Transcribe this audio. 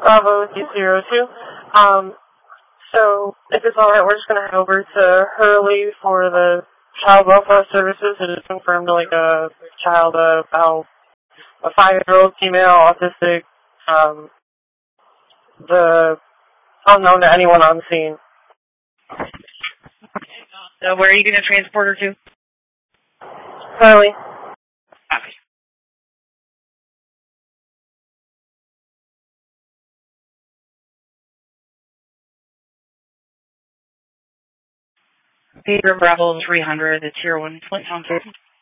Bravo 202. So, if it's alright, we're just gonna head over to Hurley for the child welfare services. It is confirmed like a child about a 5-year-old female, autistic, the unknown to anyone on scene. So where are you going to transport her to? Hurley. Okay. Peter Bravo 300, it's Tier 1, Flint Township.